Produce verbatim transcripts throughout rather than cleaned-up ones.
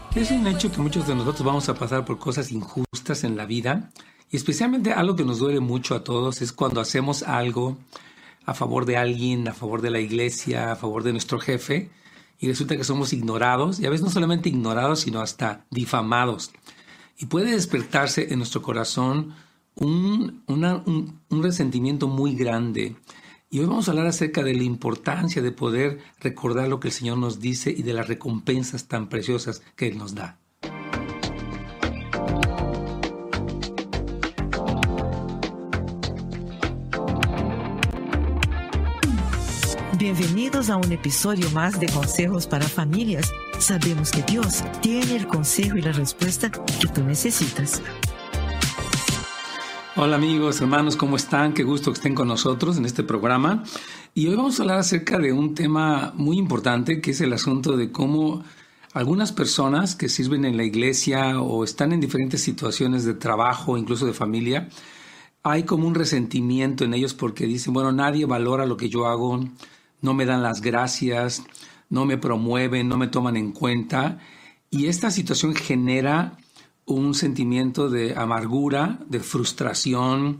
Es un hecho que muchos de nosotros vamos a pasar por cosas injustas en la vida, y especialmente algo que nos duele mucho a todos es cuando hacemos algo a favor de alguien, a favor de la iglesia, a favor de nuestro jefe, y resulta que somos ignorados, y a veces no solamente ignorados, sino hasta difamados. Y puede despertarse en nuestro corazón un, una, un, un resentimiento muy grande. Y hoy vamos a hablar acerca de la importancia de poder recordar lo que el Señor nos dice y de las recompensas tan preciosas que Él nos da. Bienvenidos a un episodio más de Consejos para Familias. Sabemos que Dios tiene el consejo y la respuesta que tú necesitas. Hola amigos, hermanos, ¿cómo están? Qué gusto que estén con nosotros en este programa. Y hoy vamos a hablar acerca de un tema muy importante, que es el asunto de cómo algunas personas que sirven en la iglesia o están en diferentes situaciones de trabajo, incluso de familia, hay como un resentimiento en ellos porque dicen, bueno, nadie valora lo que yo hago, no me dan las gracias, no me promueven, no me toman en cuenta. Y esta situación genera un sentimiento de amargura, de frustración,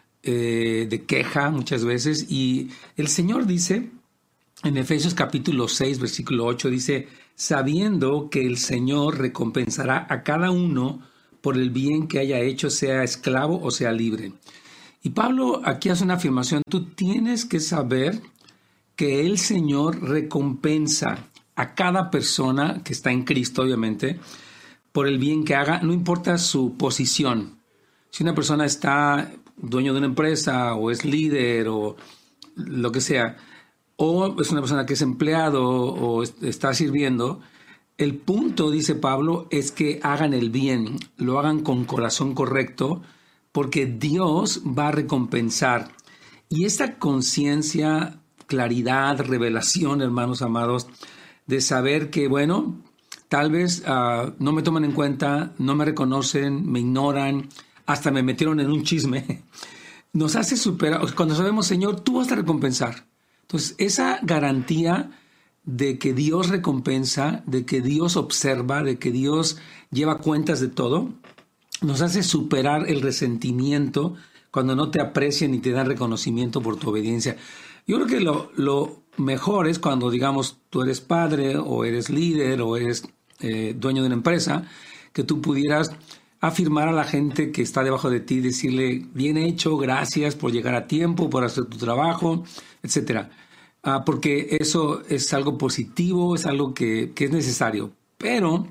eh, de queja muchas veces. Y el Señor dice, en Efesios capítulo seis, versículo ocho, dice, sabiendo que el Señor recompensará a cada uno por el bien que haya hecho, sea esclavo o sea libre. Y Pablo aquí hace una afirmación, tú tienes que saber que el Señor recompensa a cada persona que está en Cristo, obviamente, por el bien que haga, no importa su posición. Si una persona está dueño de una empresa o es líder o lo que sea, o es una persona que es empleado o está sirviendo, el punto, dice Pablo, es que hagan el bien, lo hagan con corazón correcto, porque Dios va a recompensar. Y esta conciencia, claridad, revelación, hermanos amados, de saber que, bueno, tal vez uh, no me toman en cuenta, no me reconocen, me ignoran, hasta me metieron en un chisme. Nos hace superar, cuando sabemos, Señor, tú vas a recompensar. Entonces, esa garantía de que Dios recompensa, de que Dios observa, de que Dios lleva cuentas de todo, nos hace superar el resentimiento cuando no te aprecian y te dan reconocimiento por tu obediencia. Yo creo que lo, lo mejor es cuando, digamos, tú eres padre o eres líder o eres eh, dueño de una empresa, que tú pudieras afirmar a la gente que está debajo de ti, decirle, bien hecho, gracias por llegar a tiempo, por hacer tu trabajo, etcétera. Uh, porque eso es algo positivo, es algo que, que es necesario. Pero uh,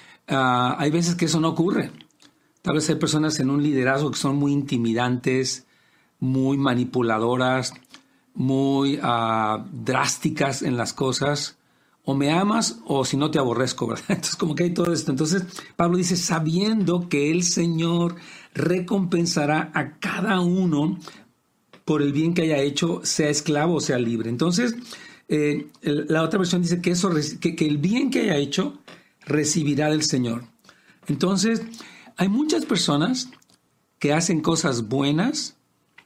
hay veces que eso no ocurre. Tal vez hay personas en un liderazgo que son muy intimidantes, muy manipuladoras, muy uh, drásticas en las cosas, o me amas o si no te aborrezco, ¿verdad? Entonces como que hay todo esto. Entonces Pablo dice, sabiendo que el Señor recompensará a cada uno por el bien que haya hecho, sea esclavo o sea libre. Entonces eh, la otra versión dice que, eso, que, que el bien que haya hecho recibirá del Señor. Entonces hay muchas personas que hacen cosas buenas,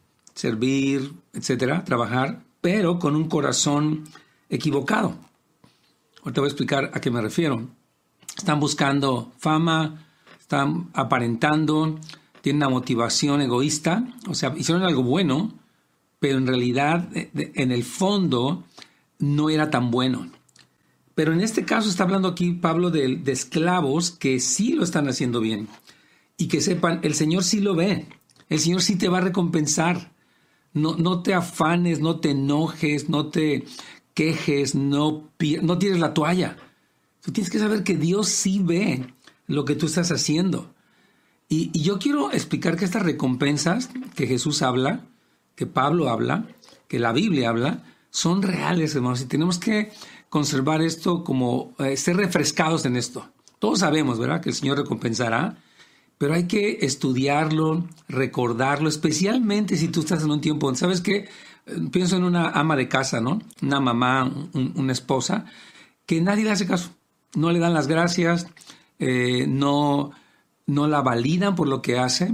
servir, etcétera, trabajar, pero con un corazón equivocado. Ahorita voy a explicar a qué me refiero. Están buscando fama, están aparentando, tienen una motivación egoísta, o sea, hicieron algo bueno, pero en realidad, en el fondo, no era tan bueno. Pero en este caso está hablando aquí Pablo de, de esclavos que sí lo están haciendo bien. Y que sepan, el Señor sí lo ve, el Señor sí te va a recompensar. No, no te afanes, no te enojes, no te quejes, no, no tires la toalla. Tú tienes que saber que Dios sí ve lo que tú estás haciendo. Y, y yo quiero explicar que estas recompensas que Jesús habla, que Pablo habla, que la Biblia habla, son reales, hermanos. Y tenemos que conservar esto como, eh, ser refrescados en esto. Todos sabemos, ¿verdad?, que el Señor recompensará, pero hay que estudiarlo, recordarlo, especialmente si tú estás en un tiempo donde, ¿sabes qué? Pienso en una ama de casa, ¿no? Una mamá, un, una esposa, que nadie le hace caso. No le dan las gracias, eh, no, no la validan por lo que hace,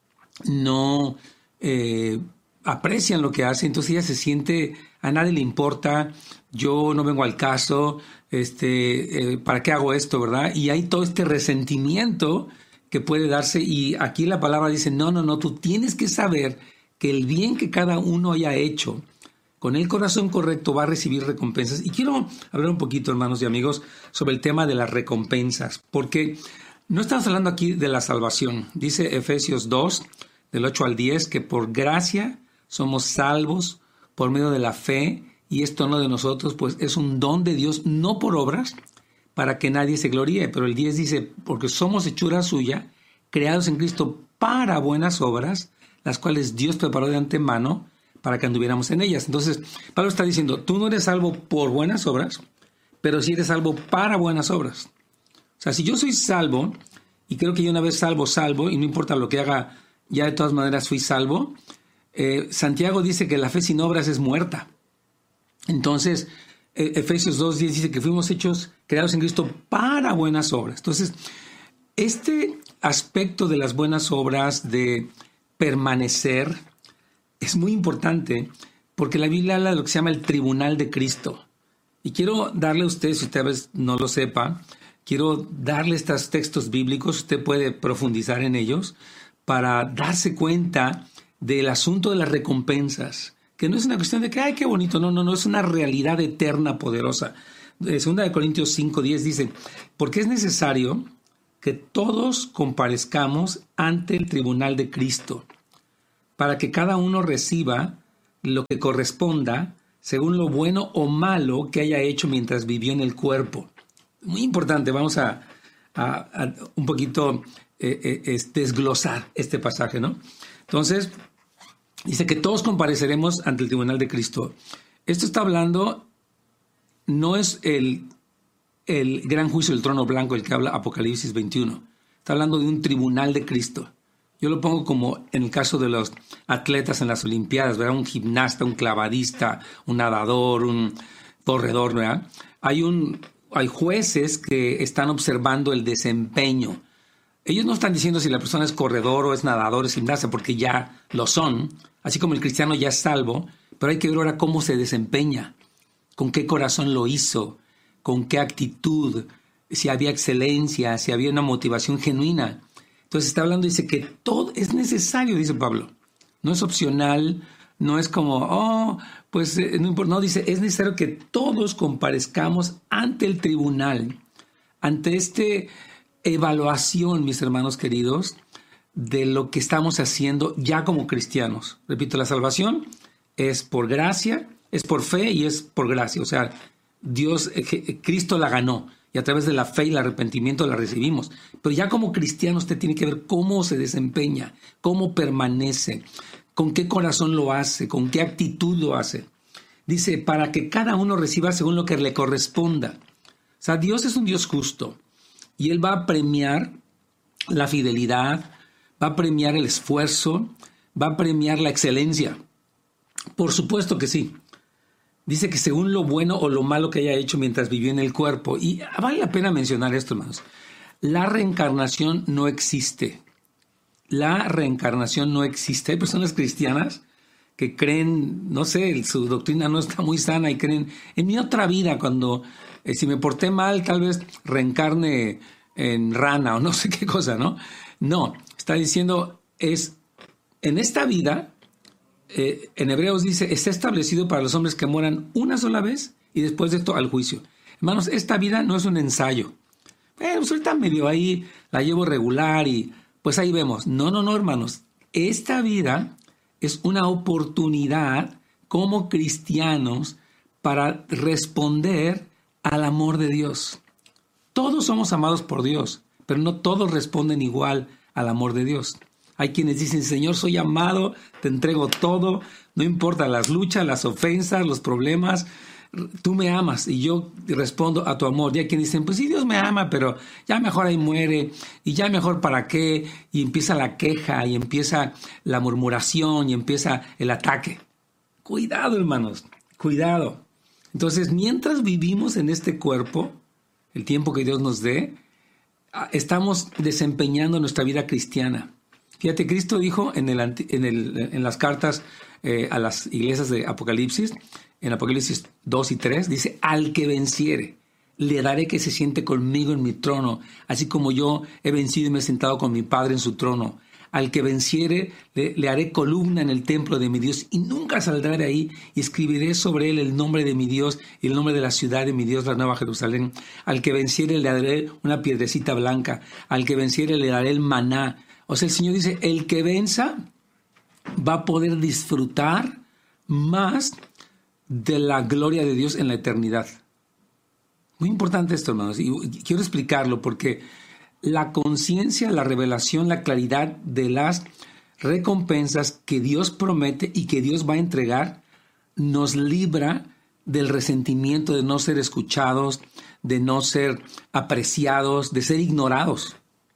no eh, aprecian lo que hace, entonces ella se siente, a nadie le importa, yo no vengo al caso, este, eh, ¿para qué hago esto, verdad? Y hay todo este resentimiento que puede darse, y aquí la palabra dice, no, no, no, tú tienes que saber que el bien que cada uno haya hecho, con el corazón correcto va a recibir recompensas. Y quiero hablar un poquito, hermanos y amigos, sobre el tema de las recompensas, porque no estamos hablando aquí de la salvación. Dice Efesios dos, del ocho al diez, que por gracia somos salvos por medio de la fe, y esto no de nosotros, pues es un don de Dios, no por obras, para que nadie se gloríe. Pero el diez dice, porque somos hechura suya, creados en Cristo para buenas obras, las cuales Dios preparó de antemano para que anduviéramos en ellas. Entonces, Pablo está diciendo, tú no eres salvo por buenas obras, pero sí eres salvo para buenas obras. O sea, si yo soy salvo, y creo que yo una vez salvo, salvo, y no importa lo que haga, ya de todas maneras fui salvo, eh, Santiago dice que la fe sin obras es muerta. Entonces, eh, Efesios dos diez dice que fuimos hechos, creados en Cristo para buenas obras. Entonces, este aspecto de las buenas obras, de permanecer, es muy importante, porque la Biblia habla de lo que se llama el tribunal de Cristo. Y quiero darle a usted, si usted a veces no lo sepa, quiero darle estos textos bíblicos, usted puede profundizar en ellos, para darse cuenta del asunto de las recompensas, que no es una cuestión de que, ay, qué bonito, no, no, no, es una realidad eterna, poderosa. Segunda de Corintios cinco diez dice, porque es necesario que todos comparezcamos ante el tribunal de Cristo, para que cada uno reciba lo que corresponda según lo bueno o malo que haya hecho mientras vivió en el cuerpo. Muy importante, vamos a, a, a un poquito eh, eh, es desglosar este pasaje, ¿no? Entonces, dice que todos compareceremos ante el tribunal de Cristo. Esto está hablando, no es el, el gran juicio del trono blanco el que habla Apocalipsis veintiuno. Está hablando de un tribunal de Cristo. Yo lo pongo como en el caso de los atletas en las Olimpiadas, ¿verdad? Un gimnasta, un clavadista, un nadador, un corredor, ¿verdad? Hay, un, hay jueces que están observando el desempeño. Ellos no están diciendo si la persona es corredor o es nadador o es gimnasta, porque ya lo son, así como el cristiano ya es salvo, pero hay que ver ahora cómo se desempeña, con qué corazón lo hizo, con qué actitud, si había excelencia, si había una motivación genuina. Entonces está hablando, dice que todo es necesario, dice Pablo. No es opcional, no es como, oh, pues eh, no importa. No, dice, es necesario que todos comparezcamos ante el tribunal, ante esta evaluación, mis hermanos queridos, de lo que estamos haciendo ya como cristianos. Repito, la salvación es por gracia, es por fe y es por gracia. O sea, Dios, eh, Cristo la ganó. Y a través de la fe y el arrepentimiento la recibimos. Pero ya como cristiano usted tiene que ver cómo se desempeña, cómo permanece, con qué corazón lo hace, con qué actitud lo hace. Dice, para que cada uno reciba según lo que le corresponda. O sea, Dios es un Dios justo. Y Él va a premiar la fidelidad, va a premiar el esfuerzo, va a premiar la excelencia. Por supuesto que sí. Dice que según lo bueno o lo malo que haya hecho mientras vivió en el cuerpo. Y vale la pena mencionar esto, hermanos. La reencarnación no existe. La reencarnación no existe. Hay personas cristianas que creen, no sé, su doctrina no está muy sana y creen, en mi otra vida, cuando eh, si me porté mal, tal vez reencarne en rana o no sé qué cosa, ¿no? No, está diciendo, es en esta vida... Eh, en Hebreos dice, está establecido para los hombres que mueran una sola vez y después de esto al juicio. Hermanos, esta vida no es un ensayo. Eh, pues ahorita medio ahí la llevo regular y pues ahí vemos. No, no, no, hermanos. Esta vida es una oportunidad como cristianos para responder al amor de Dios. Todos somos amados por Dios, pero no todos responden igual al amor de Dios. Hay quienes dicen, Señor, soy amado, te entrego todo, no importa las luchas, las ofensas, los problemas, tú me amas y yo respondo a tu amor. Y hay quienes dicen, pues sí, Dios me ama, pero ya mejor ahí muere y ya mejor para qué. Y empieza la queja y empieza la murmuración y empieza el ataque. Cuidado, hermanos, cuidado. Entonces, mientras vivimos en este cuerpo, el tiempo que Dios nos dé, estamos desempeñando nuestra vida cristiana. Fíjate, Cristo dijo en, el, en, el, en las cartas eh, a las iglesias de Apocalipsis, en Apocalipsis dos y tres, dice, al que venciere, le daré que se siente conmigo en mi trono, así como yo he vencido y me he sentado con mi Padre en su trono. Al que venciere, le, le haré columna en el templo de mi Dios y nunca saldrá de ahí, y escribiré sobre él el nombre de mi Dios y el nombre de la ciudad de mi Dios, la Nueva Jerusalén. Al que venciere, le daré una piedrecita blanca. Al que venciere, le daré el maná. O sea, el Señor dice, el que venza va a poder disfrutar más de la gloria de Dios en la eternidad. Muy importante esto, hermanos, y quiero explicarlo porque la conciencia, la revelación, la claridad de las recompensas que Dios promete y que Dios va a entregar nos libra del resentimiento de no ser escuchados, de no ser apreciados, de ser ignorados.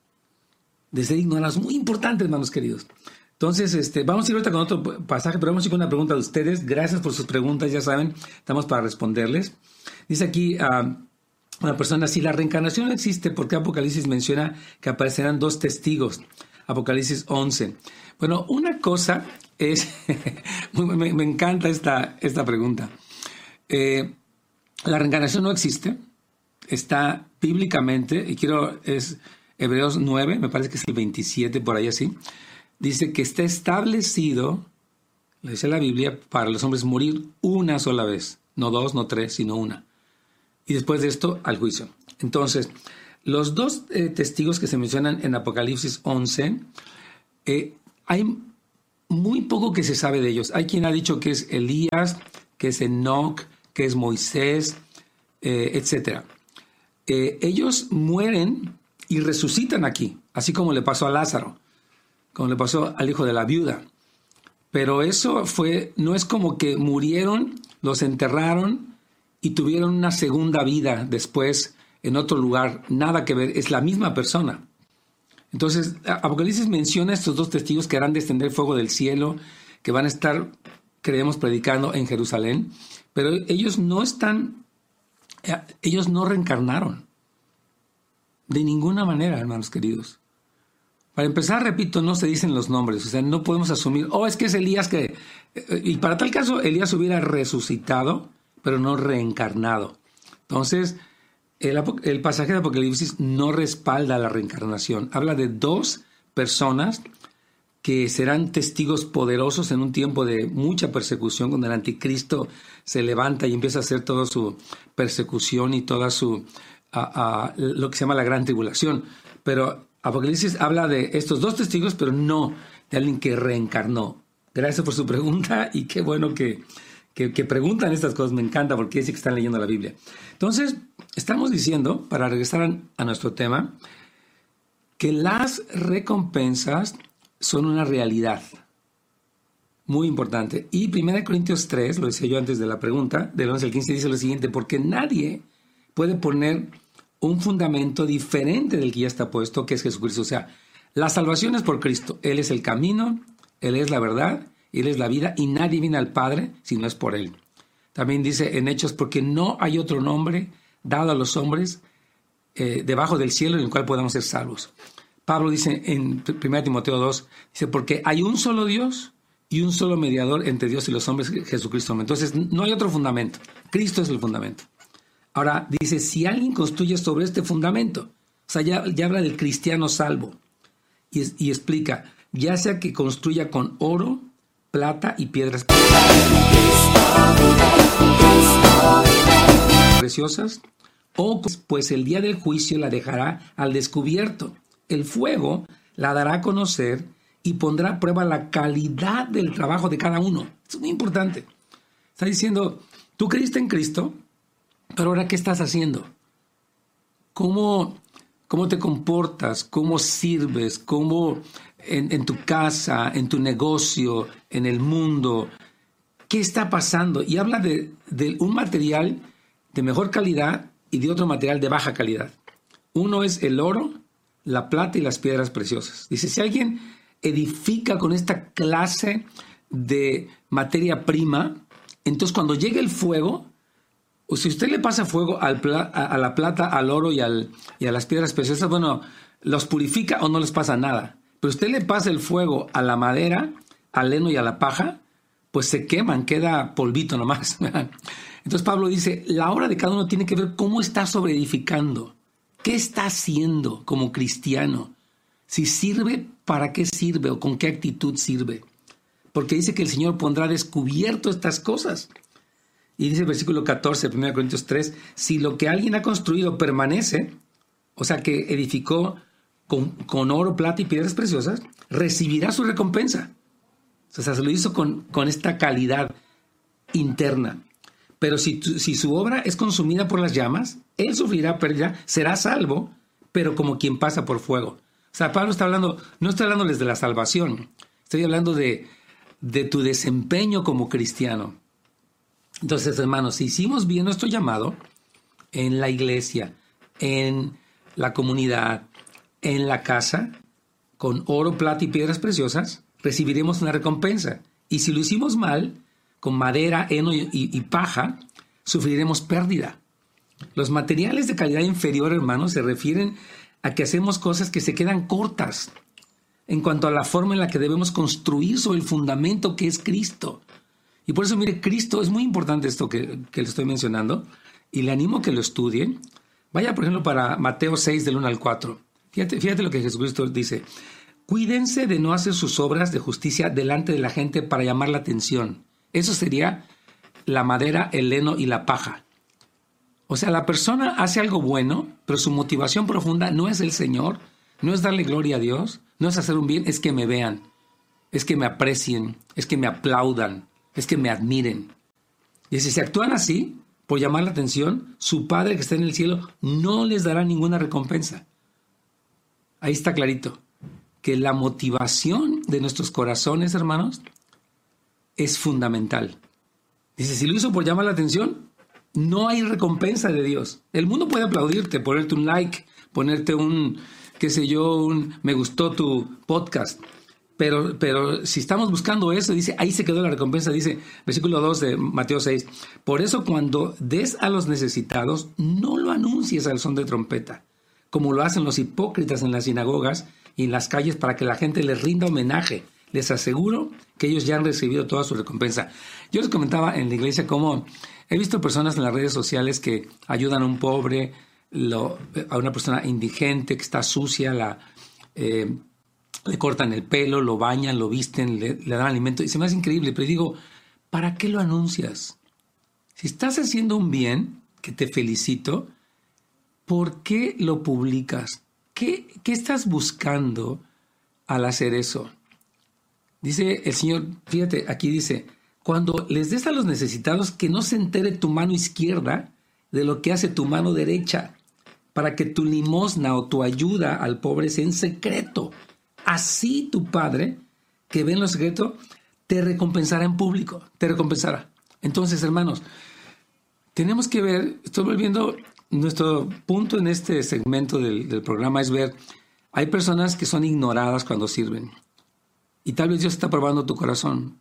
De ser ignorados. Muy importante, hermanos queridos. Entonces, este, vamos a ir ahorita con otro pasaje, pero vamos a ir con una pregunta de ustedes. Gracias por sus preguntas, ya saben, estamos para responderles. Dice aquí uh, una persona, si la reencarnación no existe, ¿por qué Apocalipsis menciona que aparecerán dos testigos? Apocalipsis once. Bueno, una cosa es, me, me encanta esta, esta pregunta. Eh, la reencarnación no existe, está bíblicamente, y quiero, es Hebreos nueve, me parece que es el veintisiete, por ahí así, dice que está establecido, le dice la Biblia, para los hombres morir una sola vez, no dos, no tres, sino una. Y después de esto, al juicio. Entonces, los dos eh, testigos que se mencionan en Apocalipsis once, eh, hay muy poco que se sabe de ellos. Hay quien ha dicho que es Elías, que es Enoc, que es Moisés, eh, etcétera. Eh, ellos mueren y resucitan aquí, así como le pasó a Lázaro, como le pasó al hijo de la viuda. Pero eso fue, no es como que murieron, los enterraron y tuvieron una segunda vida después en otro lugar. Nada que ver, es la misma persona. Entonces, Apocalipsis menciona a estos dos testigos que harán descender fuego del cielo, que van a estar, creemos, predicando en Jerusalén, pero ellos no están, ellos no reencarnaron. De ninguna manera, hermanos queridos. Para empezar, repito, no se dicen los nombres, o sea, no podemos asumir, oh, es que es Elías que... Y para tal caso, Elías hubiera resucitado, pero no reencarnado. Entonces, el, el pasaje de Apocalipsis no respalda la reencarnación. Habla de dos personas que serán testigos poderosos en un tiempo de mucha persecución, cuando el anticristo se levanta y empieza a hacer toda su persecución y toda su... A, a, lo que se llama la gran tribulación. Pero Apocalipsis habla de estos dos testigos, pero no de alguien que reencarnó. Gracias por su pregunta y qué bueno que, que, que preguntan estas cosas. Me encanta porque dice que están leyendo la Biblia. Entonces, estamos diciendo, para regresar a, a nuestro tema, que las recompensas son una realidad muy importante. Y primera Corintios tres, lo decía yo antes de la pregunta, del once al quince, dice lo siguiente: porque nadie puede poner un fundamento diferente del que ya está puesto, que es Jesucristo. O sea, la salvación es por Cristo. Él es el camino, Él es la verdad, Él es la vida, y nadie viene al Padre si no es por Él. También dice en Hechos, porque no hay otro nombre dado a los hombres eh, debajo del cielo en el cual podamos ser salvos. Pablo dice en primera Timoteo dos, dice, porque hay un solo Dios y un solo mediador entre Dios y los hombres, Jesucristo. Entonces, no hay otro fundamento. Cristo es el fundamento. Ahora dice, si alguien construye sobre este fundamento, o sea, ya, ya habla del cristiano salvo, y, y explica, ya sea que construya con oro, plata y piedras preciosas, o pues el día del juicio la dejará al descubierto. El fuego la dará a conocer y pondrá a prueba la calidad del trabajo de cada uno. Eso es muy importante. Está diciendo, tú creíste en Cristo, pero ahora, ¿qué estás haciendo? ¿Cómo, cómo te comportas? ¿Cómo sirves? ¿Cómo en, en tu casa, en tu negocio, en el mundo? ¿Qué está pasando? Y habla de, de un material de mejor calidad y de otro material de baja calidad. Uno es el oro, la plata y las piedras preciosas. Dice, si alguien edifica con esta clase de materia prima, entonces cuando llegue el fuego, o si usted le pasa fuego al pla- a la plata, al oro y, al, y a las piedras preciosas, bueno, los purifica o no les pasa nada. Pero usted le pasa el fuego a la madera, al heno y a la paja, pues se queman, queda polvito nomás. Entonces Pablo dice, la obra de cada uno tiene que ver cómo está sobreedificando, qué está haciendo como cristiano, si sirve, para qué sirve o con qué actitud sirve. Porque dice que el Señor pondrá descubierto estas cosas. Y dice el versículo catorce, primera Corintios tres, si lo que alguien ha construido permanece, o sea que edificó con, con oro, plata y piedras preciosas, recibirá su recompensa. O sea, se lo hizo con, con esta calidad interna. Pero si, si su obra es consumida por las llamas, él sufrirá pérdida, será salvo, pero como quien pasa por fuego. O sea, Pablo está hablando, no está hablándoles de la salvación, estoy hablando de, de tu desempeño como cristiano. Entonces, hermanos, si hicimos bien nuestro llamado en la iglesia, en la comunidad, en la casa, con oro, plata y piedras preciosas, recibiremos una recompensa. Y si lo hicimos mal, con madera, heno y, y, y paja, sufriremos pérdida. Los materiales de calidad inferior, hermanos, se refieren a que hacemos cosas que se quedan cortas en cuanto a la forma en la que debemos construir sobre el fundamento que es Cristo. Y por eso, mire, Cristo, es muy importante esto que, que le estoy mencionando, y le animo a que lo estudien. Vaya, por ejemplo, para Mateo seis, del uno al cuatro. Fíjate, fíjate lo que Jesucristo dice. Cuídense de no hacer sus obras de justicia delante de la gente para llamar la atención. Eso sería la madera, el heno y la paja. O sea, la persona hace algo bueno, pero su motivación profunda no es el Señor, no es darle gloria a Dios, no es hacer un bien, es que me vean, es que me aprecien, es que me aplaudan, es que me admiren. Y si se actúan así, por llamar la atención, su Padre que está en el cielo no les dará ninguna recompensa. Ahí está clarito, que la motivación de nuestros corazones, hermanos, es fundamental. Dice, si lo hizo por llamar la atención, no hay recompensa de Dios. El mundo puede aplaudirte, ponerte un like, ponerte un, qué sé yo, un me gustó tu podcast. Pero, pero si estamos buscando eso, dice, ahí se quedó la recompensa. Dice, versículo dos de Mateo seis, por eso cuando des a los necesitados, no lo anuncies al son de trompeta, como lo hacen los hipócritas en las sinagogas y en las calles para que la gente les rinda homenaje. Les aseguro que ellos ya han recibido toda su recompensa. Yo les comentaba en la iglesia cómo he visto personas en las redes sociales que ayudan a un pobre, lo, a una persona indigente que está sucia, la, eh, le cortan el pelo, lo bañan, lo visten, le, le dan alimento. Y se me hace increíble, pero digo, ¿para qué lo anuncias? Si estás haciendo un bien, que te felicito, ¿por qué lo publicas? ¿Qué, qué estás buscando al hacer eso? Dice el Señor, fíjate, aquí dice, cuando les des a los necesitados, que no se entere tu mano izquierda de lo que hace tu mano derecha, para que tu limosna o tu ayuda al pobre sea en secreto. Así tu Padre, que ve en lo secreto, te recompensará en público, te recompensará. Entonces, hermanos, tenemos que ver, estoy volviendo, nuestro punto en este segmento del, del programa es ver, hay personas que son ignoradas cuando sirven. Y tal vez Dios está probando tu corazón.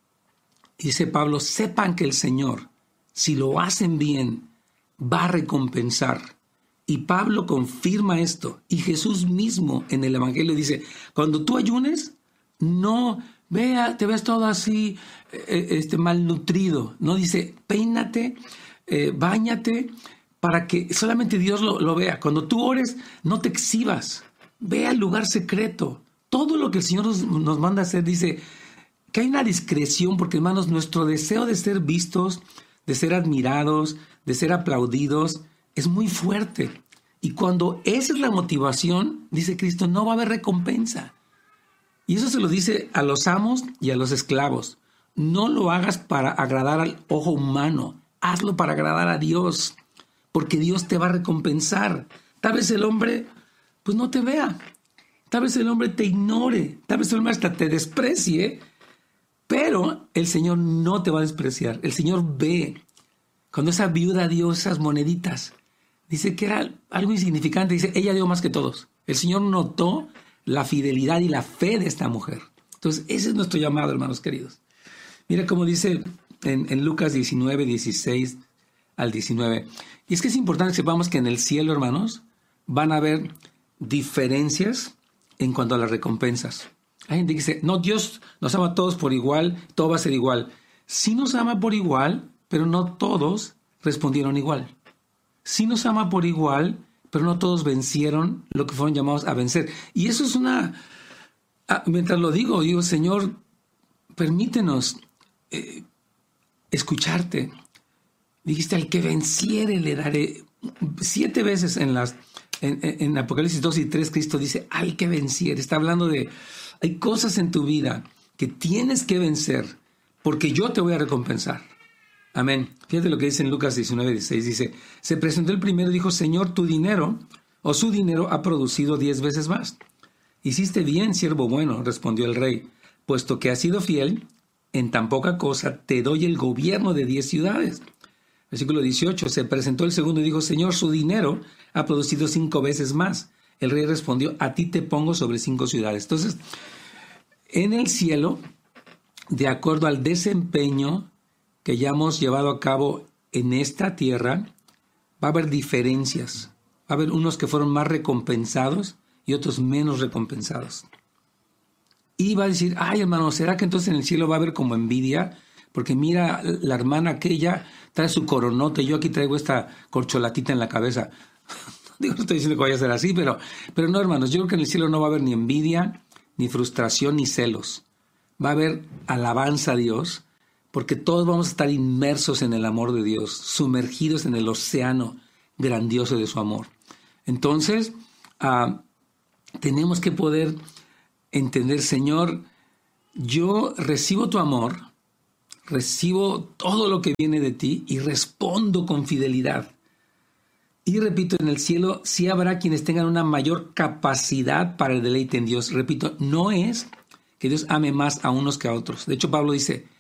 Dice Pablo, sepan que el Señor, si lo hacen bien, va a recompensar. Y Pablo confirma esto. Y Jesús mismo en el Evangelio dice, cuando tú ayunes, no vea, te ves todo así eh, este, malnutrido. No dice, peínate, eh, báñate, para que solamente Dios lo, lo vea. Cuando tú ores, no te exhibas. Ve al lugar secreto. Todo lo que el Señor nos, nos manda a hacer, dice que hay una discreción, porque hermanos, nuestro deseo de ser vistos, de ser admirados, de ser aplaudidos, es muy fuerte. Y cuando esa es la motivación, dice Cristo, no va a haber recompensa. Y eso se lo dice a los amos y a los esclavos. No lo hagas para agradar al ojo humano, hazlo para agradar a Dios, porque Dios te va a recompensar. Tal vez el hombre pues no te vea. Tal vez el hombre te ignore, tal vez el hombre hasta te desprecie, pero el Señor no te va a despreciar. El Señor ve. Cuando esa viuda dio esas moneditas, dice que era algo insignificante, dice, ella dio más que todos. El Señor notó la fidelidad y la fe de esta mujer. Entonces, ese es nuestro llamado, hermanos queridos. Mira cómo dice en, en Lucas diecinueve, dieciséis al diecinueve. Y es que es importante que sepamos que en el cielo, hermanos, van a haber diferencias en cuanto a las recompensas. Hay gente que dice, no, Dios nos ama a todos por igual, todo va a ser igual. sí nos ama por igual, pero no todos respondieron igual. Sí nos ama por igual, pero no todos vencieron lo que fueron llamados a vencer. Y eso es una... Ah, mientras lo digo, digo, Señor, permítenos eh, escucharte. Dijiste, al que venciere le daré. Siete veces en las en, en Apocalipsis dos y tres, Cristo dice, al que venciere. Está hablando de, hay cosas en tu vida que tienes que vencer porque yo te voy a recompensar. Amén. Fíjate lo que dice en Lucas diecinueve, dieciséis. Dice, se presentó el primero y dijo, Señor, tu dinero o su dinero ha producido diez veces más. Hiciste bien, siervo bueno, respondió el rey, puesto que has sido fiel, en tan poca cosa te doy el gobierno de diez ciudades. Versículo dieciocho, se presentó el segundo y dijo, Señor, su dinero ha producido cinco veces más. El rey respondió, a ti te pongo sobre cinco ciudades. Entonces, en el cielo, de acuerdo al desempeño que ya hemos llevado a cabo en esta tierra, va a haber diferencias. Va a haber unos que fueron más recompensados y otros menos recompensados. Y va a decir, ay hermano, ¿será que entonces en el cielo va a haber como envidia? Porque mira, la hermana aquella trae su coronote, yo aquí traigo esta corcholatita en la cabeza. Digo, no estoy diciendo que vaya a ser así, pero, pero no, hermanos, yo creo que en el cielo no va a haber ni envidia, ni frustración, ni celos. Va a haber alabanza a Dios, porque todos vamos a estar inmersos en el amor de Dios, sumergidos en el océano grandioso de su amor. Entonces, uh, tenemos que poder entender, Señor, yo recibo tu amor, recibo todo lo que viene de ti y respondo con fidelidad. Y repito, en el cielo sí habrá quienes tengan una mayor capacidad para el deleite en Dios. Repito, no es que Dios ame más a unos que a otros. De hecho, Pablo dice,